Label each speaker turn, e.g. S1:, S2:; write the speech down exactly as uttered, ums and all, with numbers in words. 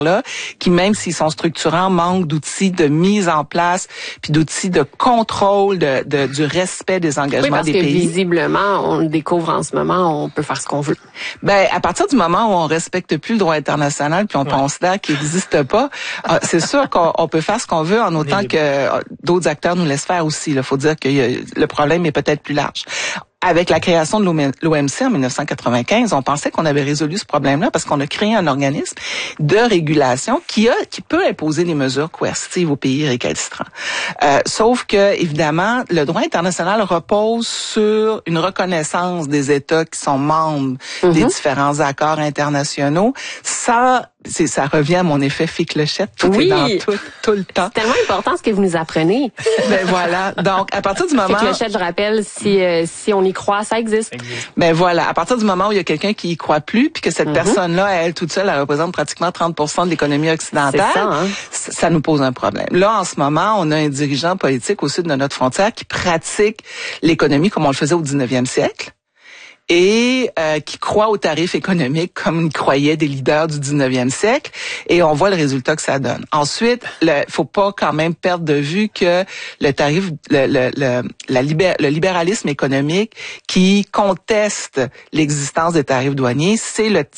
S1: là, qui même s'ils sont structurants, manquent d'outils de mise en place, puis d'outils de contrôle de, de du respect des engagements
S2: oui, parce
S1: des
S2: que
S1: pays.
S2: Visiblement, on le découvre en ce moment, on peut faire ce qu'on veut.
S1: Ben, à partir du moment où on respecte plus le droit international, puis on ouais. considère qu'il n'existe pas, euh, c'est sûr qu'on on peut faire ce qu'on veut en autant que euh, d'autres acteurs nous laissent faire aussi. Il faut dire que y a, le problème est peut-être plus large. Avec la création de l'O M C en dix-neuf cent quatre-vingt-quinze, on pensait qu'on avait résolu ce problème-là parce qu'on a créé un organisme de régulation qui a, qui peut imposer des mesures coercitives aux pays récalcitrants. Euh, sauf que, évidemment, le droit international repose sur une reconnaissance des États qui sont membres mm-hmm. des différents accords internationaux. Ça, c'est, ça revient à mon effet Ficlechette. Tout
S2: oui.
S1: est dans tout, tout le temps.
S2: C'est tellement important ce que vous nous apprenez.
S1: Ben voilà. Donc, à partir du moment...
S2: Ficlechette, je rappelle, si, euh, si on y croit, ça existe.
S1: Ben voilà, à partir du moment où il y a quelqu'un qui y croit plus, puis que cette mm-hmm. personne-là, elle toute seule, elle représente pratiquement trente pour cent de l'économie occidentale,
S2: ça, hein?
S1: ça, ça nous pose un problème. Là, en ce moment, on a un dirigeant politique au sud de notre frontière qui pratique l'économie comme on le faisait au dix-neuvième siècle. Et euh, qui croit aux tarifs économiques comme y croyaient des leaders du dix-neuvième siècle, et on voit le résultat que ça donne. Ensuite, il faut pas quand même perdre de vue que le tarif, le, le, le, la libé- le libéralisme économique qui conteste l'existence des tarifs douaniers, c'est le